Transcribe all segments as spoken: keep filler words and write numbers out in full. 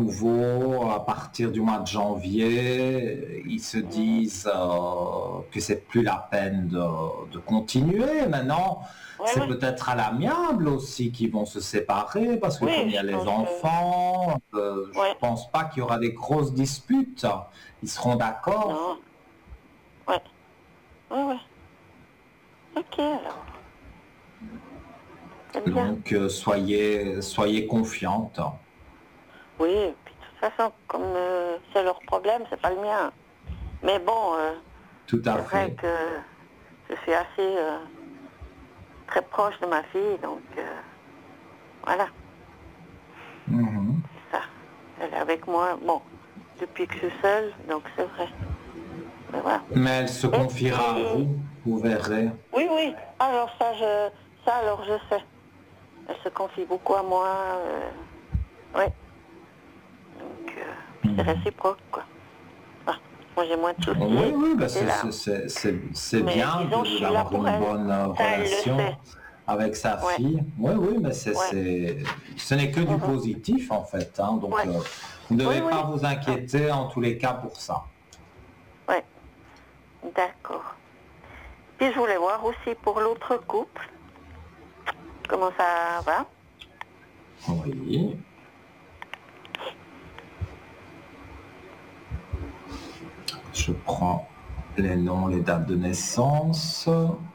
nouveau, à partir du mois de janvier, ils se disent euh, que c'est plus la peine de, de continuer. Maintenant, Ouais, c'est ouais. peut-être à l'amiable aussi qu'ils vont se séparer, parce que comme Oui, il y a je les pense que... enfants, euh, je Ouais, pense pas qu'il y aura des grosses disputes. Ils seront d'accord. non. Ouais, ouais, ouais. Ok, alors. C'est bien. Donc, euh, soyez, soyez confiante. Oui, et puis de toute façon, comme euh, c'est leur problème, c'est pas le mien. Mais bon, euh, Tout à c'est vrai fait. que je suis assez euh, très proche de ma fille, donc euh, voilà, Mhm. c'est ça. Elle est avec moi, bon, depuis que je suis seule, donc c'est vrai. Mais voilà. Mais elle se Et confiera à puis, vous, vous verrez. oui, oui, alors ça, je, ça, alors je sais. Elle se confie beaucoup à moi, euh, oui, donc euh, puis c'est Mhm. réciproque, quoi. Ah, moi, j'ai moins de soucis Oui, de oui, ce ben c'est côté-là. c'est- c'est- c'est- c'est Mais bien disons, je de- suis là d'avoir pour une elle. bonne euh, Ça, elle le relation sait. avec sa Ouais, fille. Oui, oui, mais c'est, ouais, c'est, ce n'est que du mhm, positif en fait, hein. Donc, ouais. euh, vous ne Oui, devez pas oui. vous Ah, inquiéter en tous les cas pour ça. ouais, d'accord. Puis je voulais voir aussi pour l'autre couple, comment ça va. Oui. Je prends les noms, les dates de naissance.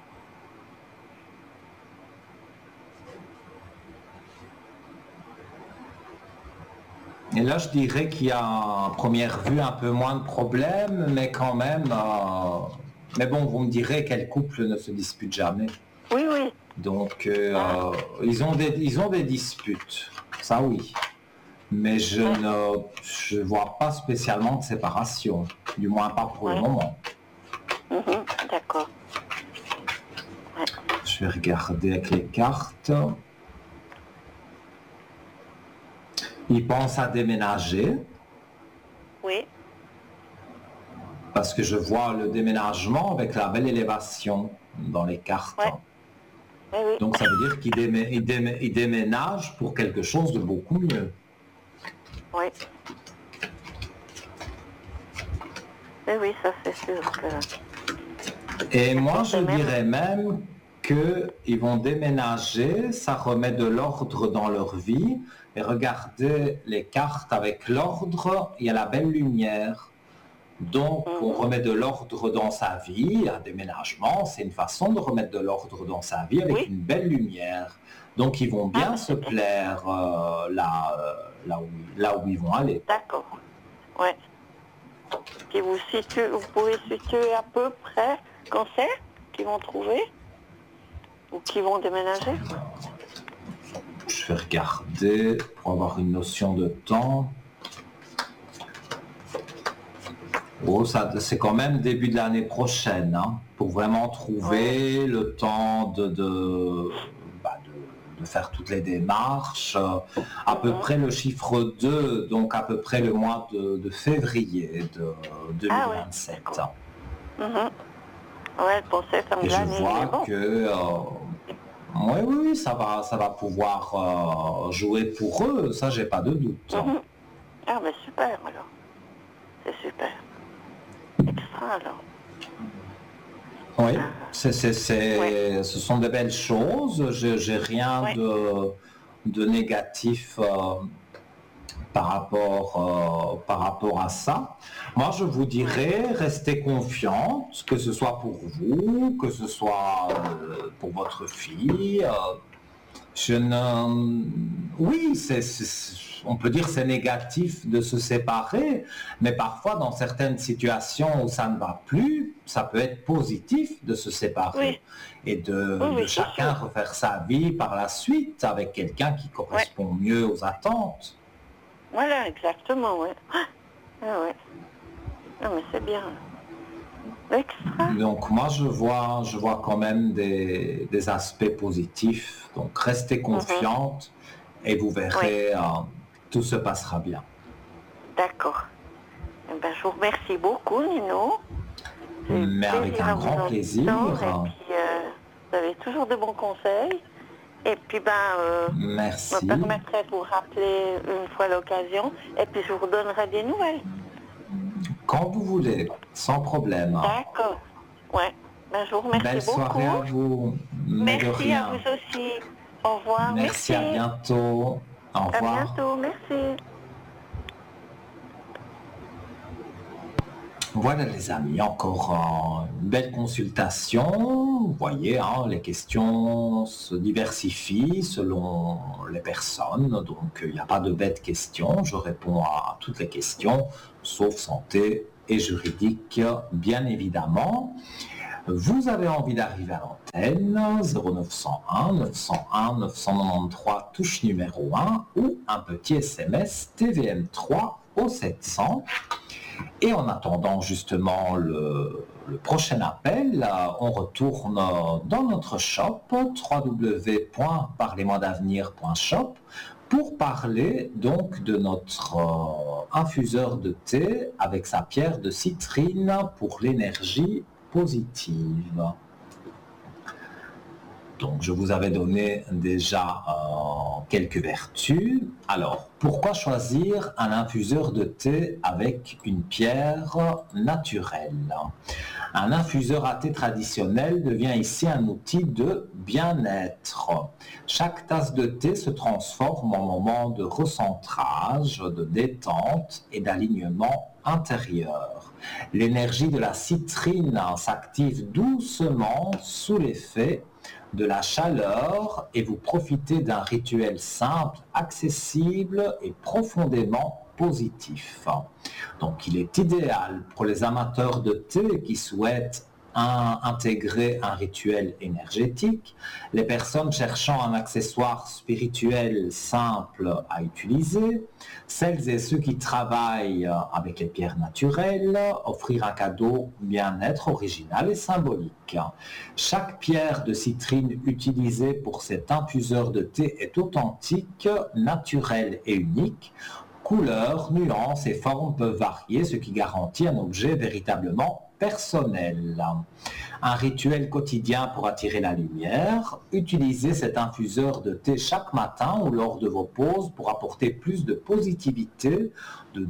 Et là, je dirais qu'il y a à première vue un peu moins de problèmes, mais quand même. euh, Mais bon, vous me direz quel couple ne se dispute jamais. Oui, oui. Donc, euh, Ah, ils ont des, ils ont des disputes, ça oui. Mais je ouais, ne je vois pas spécialement de séparation, du moins pas pour le ouais. moment. Mhm, d'accord. Ouais. Je vais regarder avec les cartes. Ils pensent à déménager, Oui, parce que je vois le déménagement avec la belle élévation dans les cartes. ouais, oui, oui. Donc ça veut dire qu'ils démé- ils démé- ils déménagent pour quelque chose de beaucoup mieux. Oui, oui, oui, ça c'est sûr que Et je moi, je pensais même. dirais même qu'ils vont déménager, ça remet de l'ordre dans leur vie. Et regardez les cartes avec l'ordre, il y a la belle lumière. Donc, on Mhm. remet de l'ordre dans sa vie. Un déménagement, c'est une façon de remettre de l'ordre dans sa vie avec Oui, une belle lumière. Donc, ils vont ah bien ben se c'est bien. plaire euh, là, euh, là, où, là où ils vont aller. D'accord. Ouais. Puis vous situez, vous pouvez situer à peu près quand c'est qu'ils vont trouver ou qu'ils vont déménager. Je vais regarder pour avoir une notion de temps. Oh, ça, c'est quand même début de l'année prochaine, hein, pour vraiment Ouais. trouver le temps de, de, bah, de- de faire toutes les démarches. Euh, À peu Mhm. près le chiffre deux, donc à peu près le mois de, de février de Ah ouais, deux mille vingt-sept. d'accord. Mhm. Ouais, elle pensait fin Et de je l'année, mais vois bon. que euh, oui, oui, oui, ça va, ça va pouvoir euh, jouer pour eux, ça j'ai pas de doute. Mhm. Ah ben super alors. C'est super. Extra alors. Oui, Ah, c'est, c'est, ouais, c'est- ce sont de belles choses. Je j'ai rien ouais. de, de négatif euh, par rapport, euh, par rapport à ça. Moi, je vous Ouais. dirais, restez confiante, que ce soit pour vous, que ce soit euh, pour votre fille. euh, je ne... Oui, c'est, c'est- on peut dire c'est négatif de se séparer, mais parfois dans certaines situations où ça ne va plus, ça peut être positif de se séparer Oui, et oui, de, de oui, c'est chacun sûr. refaire sa vie par la suite avec quelqu'un qui Ouais. correspond mieux aux attentes. Voilà, exactement, ouais. Ah, ah ouais. Non mais c'est bien. Extra. Donc moi je vois, je vois quand même des, des aspects positifs. Donc restez Mhm. confiante et vous Oui, verrez, euh, tout se passera bien. d'accord. Eh ben, je vous remercie beaucoup, Nino. C'est Mais avec plaisir un à vous grand entendre et plaisir. puis euh, vous avez toujours de bons conseils. Et puis, ben, euh, Merci. je me permettrai de vous rappeler une fois l'occasion. Et puis, je vous donnerai des nouvelles. Quand vous voulez, sans problème. D'accord. Ouais. Ben, je vous remercie Belle beaucoup. soirée à vous. Mais de Merci rien. à vous aussi. Au revoir. Merci, Merci. à bientôt. Au À revoir. bientôt. Merci. Voilà les amis, encore euh, une belle consultation. Vous voyez, hein, les questions se diversifient selon les personnes, donc il n'y a pas de bêtes questions. Je réponds à toutes les questions, sauf santé et juridique, bien évidemment. Vous avez envie d'arriver à l'antenne, zéro neuf cent un neuf cent un neuf cent quatre-vingt-treize, touche numéro un, ou un petit S M S T V M trois au sept cents. Et en attendant justement le, le prochain appel, on retourne dans notre shop w w w point parlez moi d'avenir point shop pour parler donc de notre euh, infuseur de thé avec sa pierre de citrine pour l'énergie positive. Donc, je vous avais donné déjà euh, quelques vertus. Alors, pourquoi choisir un infuseur de thé avec une pierre naturelle? Un infuseur à thé traditionnel devient ici un outil de bien-être. Chaque tasse de thé se transforme en moment de recentrage, de détente et d'alignement intérieur. L'énergie de la citrine s'active doucement sous l'effet de la chaleur et vous profitez d'un rituel simple, accessible et profondément positif. Donc il est idéal pour les amateurs de thé qui souhaitent un, intégrer un rituel énergétique, les personnes cherchant un accessoire spirituel simple à utiliser, celles et ceux qui travaillent avec les pierres naturelles, offrir un cadeau bien-être original et symbolique. Chaque pierre de citrine utilisée pour cet infuseur de thé est authentique, naturelle et unique. Couleurs, nuances et formes peuvent varier, ce qui garantit un objet véritablement personnel. Un rituel quotidien pour attirer la lumière. Utilisez cet infuseur de thé chaque matin ou lors de vos pauses pour apporter plus de positivité, de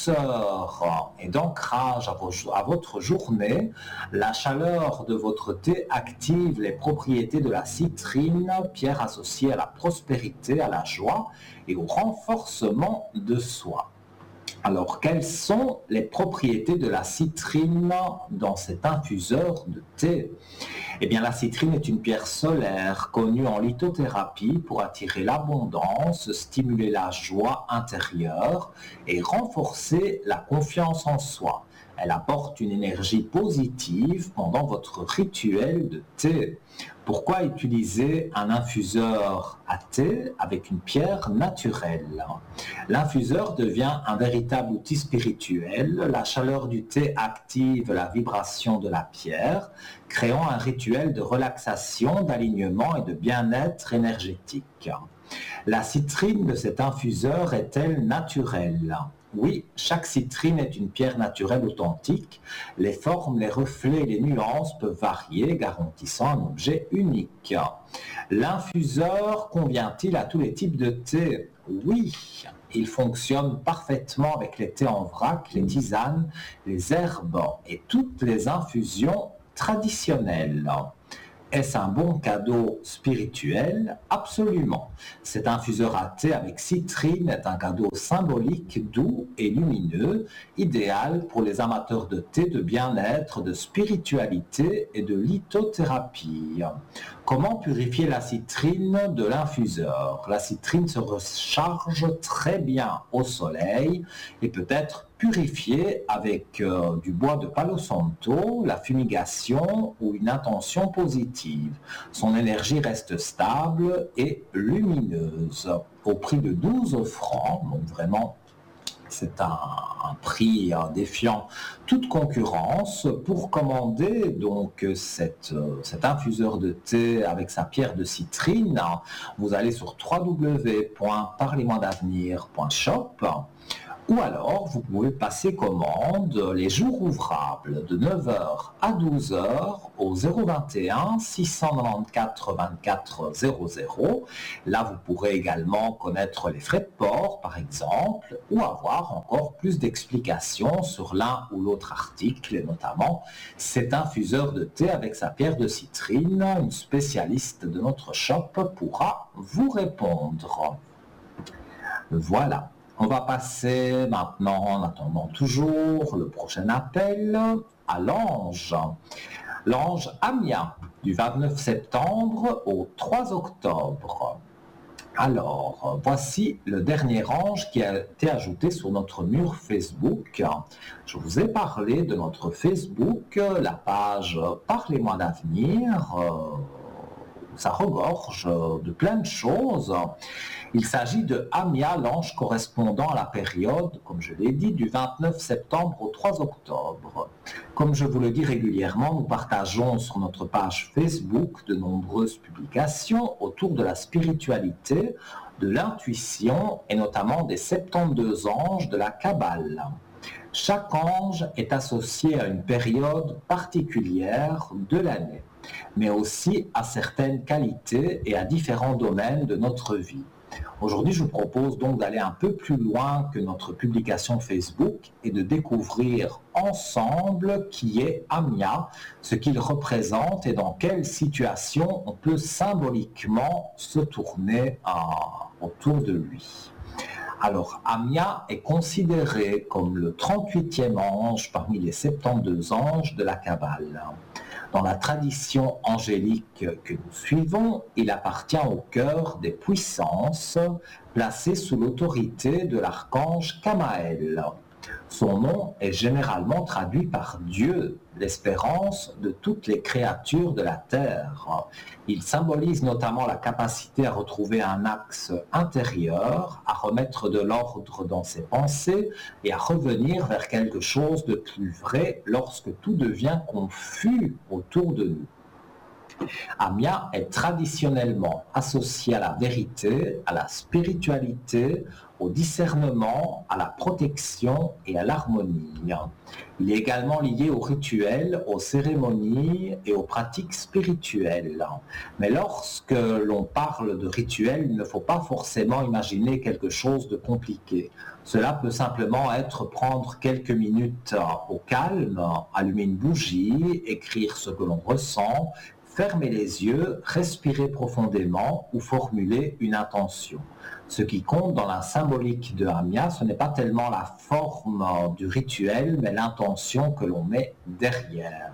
douceur et d'ancrage à, vos, à votre journée. La chaleur de votre thé active les propriétés de la citrine, pierre associée à la prospérité, à la joie et au renforcement de soi. Alors, quelles sont les propriétés de la citrine dans cet infuseur de thé? Eh bien, la citrine est une pierre solaire connue en lithothérapie pour attirer l'abondance, stimuler la joie intérieure et renforcer la confiance en soi. Elle apporte une énergie positive pendant votre rituel de thé. Pourquoi utiliser un infuseur à thé avec une pierre naturelle? L'infuseur devient un véritable outil spirituel. La chaleur du thé active la vibration de la pierre, créant un rituel de relaxation, d'alignement et de bien-être énergétique. La citrine de cet infuseur est-elle naturelle? Oui, chaque citrine est une pierre naturelle authentique. Les formes, les reflets et les nuances peuvent varier, garantissant un objet unique. L'infuseur convient-il à tous les types de thé? Oui, il fonctionne parfaitement avec les thés en vrac, les tisanes, les herbes et toutes les infusions traditionnelles. Est-ce un bon cadeau spirituel? Absolument. Cet infuseur à thé avec citrine est un cadeau symbolique, doux et lumineux, idéal pour les amateurs de thé, de bien-être, de spiritualité et de lithothérapie. Comment purifier la citrine de l'infuseur? La citrine se recharge très bien au soleil et peut être purifiée avec euh, du bois de Palo Santo, la fumigation ou une intention positive. Son énergie reste stable et lumineuse. Au prix de douze francs, donc vraiment c'est un, un prix euh, défiant toute concurrence. Pour commander donc cette, euh, cet infuseur de thé avec sa pierre de citrine, vous allez sur w w w point parlez moi d'avenir point shop. Ou alors, vous pouvez passer commande les jours ouvrables de neuf heures à douze heures au zéro vingt et un six cent quatre-vingt-quatorze vingt-quatre zéro zéro. Là, vous pourrez également connaître les frais de port, par exemple, ou avoir encore plus d'explications sur l'un ou l'autre article, et notamment cet infuseur de thé avec sa pierre de citrine. Une spécialiste de notre shop pourra vous répondre. Voilà. On va passer maintenant, en attendant toujours le prochain appel, à l'ange. L'ange Amia, du vingt-neuf septembre au trois octobre. Alors, voici le dernier ange qui a été ajouté sur notre mur Facebook. Je vous ai parlé de notre Facebook, la page « Parlez-moi d'avenir ». Ça regorge de plein de choses. Il s'agit de Amia, l'ange correspondant à la période, comme je l'ai dit, du vingt-neuf septembre au trois octobre. Comme je vous le dis régulièrement, nous partageons sur notre page Facebook de nombreuses publications autour de la spiritualité, de l'intuition et notamment des soixante-douze anges de la Kabbale. Chaque ange est associé à une période particulière de l'année, mais aussi à certaines qualités et à différents domaines de notre vie. Aujourd'hui, je vous propose donc d'aller un peu plus loin que notre publication Facebook et de découvrir ensemble qui est Amia, ce qu'il représente et dans quelle situation on peut symboliquement se tourner à, autour de lui. Alors, Amia est considéré comme le trente-huitième ange parmi les soixante-douze anges de la Kabbale. Dans la tradition angélique que nous suivons, il appartient au cœur des puissances placées sous l'autorité de l'archange Kamaël. Son nom est généralement traduit par Dieu, l'espérance de toutes les créatures de la terre. Il symbolise notamment la capacité à retrouver un axe intérieur, à remettre de l'ordre dans ses pensées et à revenir vers quelque chose de plus vrai lorsque tout devient confus autour de nous. Amia est traditionnellement associé à la vérité, à la spiritualité, au discernement, à la protection et à l'harmonie. Il est également lié aux rituels, aux cérémonies et aux pratiques spirituelles. Mais lorsque l'on parle de rituels, il ne faut pas forcément imaginer quelque chose de compliqué. Cela peut simplement être prendre quelques minutes au calme, allumer une bougie, écrire ce que l'on ressent, fermer les yeux, respirer profondément ou formuler une intention. Ce qui compte dans la symbolique de Amia, ce n'est pas tellement la forme du rituel, mais l'intention que l'on met derrière.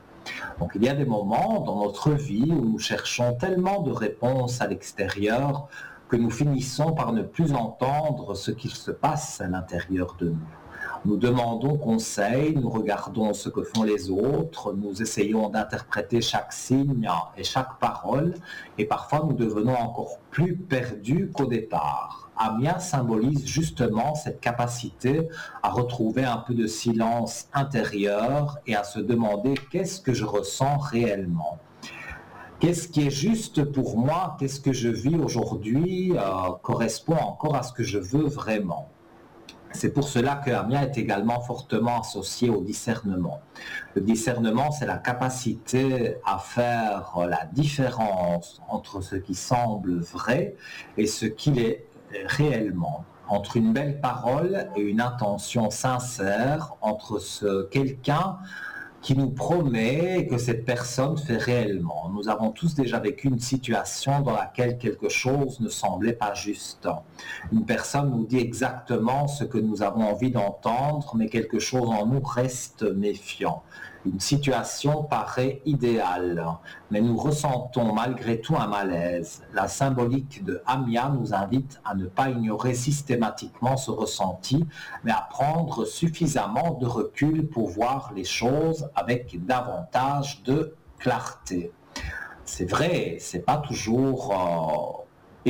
Donc il y a des moments dans notre vie où nous cherchons tellement de réponses à l'extérieur que nous finissons par ne plus entendre ce qu'il se passe à l'intérieur de nous. Nous demandons conseil, nous regardons ce que font les autres, nous essayons d'interpréter chaque signe et chaque parole, et parfois nous devenons encore plus perdus qu'au départ. Amia symbolise justement cette capacité à retrouver un peu de silence intérieur et à se demander qu'est-ce que je ressens réellement. Qu'est-ce qui est juste pour moi, qu'est-ce que je vis aujourd'hui euh, correspond encore à ce que je veux vraiment. C'est pour cela que Amia est également fortement associé au discernement. Le discernement, c'est la capacité à faire la différence entre ce qui semble vrai et ce qu'il est réellement, entre une belle parole et une intention sincère, entre ce quelqu'un qui nous promet que cette personne fait réellement. Nous avons tous déjà vécu une situation dans laquelle quelque chose ne semblait pas juste. Une personne nous dit exactement ce que nous avons envie d'entendre, mais quelque chose en nous reste méfiant. Une situation paraît idéale, mais nous ressentons malgré tout un malaise. La symbolique de Amia nous invite à ne pas ignorer systématiquement ce ressenti, mais à prendre suffisamment de recul pour voir les choses avec davantage de clarté. C'est vrai, c'est pas toujours euh,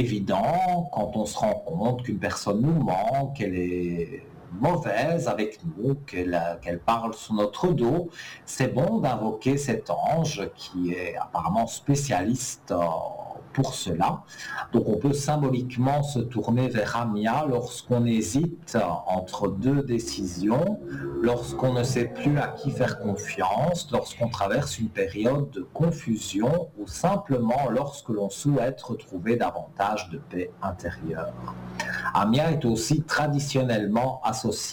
évident quand on se rend compte qu'une personne nous ment, qu'elle est mauvaise avec nous, qu'elle qu'elle parle sous notre dos. C'est bon d'invoquer cet ange qui est apparemment spécialiste pour cela. Donc on peut symboliquement se tourner vers Amia lorsqu'on hésite entre deux décisions, lorsqu'on ne sait plus à qui faire confiance, lorsqu'on traverse une période de confusion ou simplement lorsque l'on souhaite retrouver davantage de paix intérieure. Amia est aussi traditionnellement associé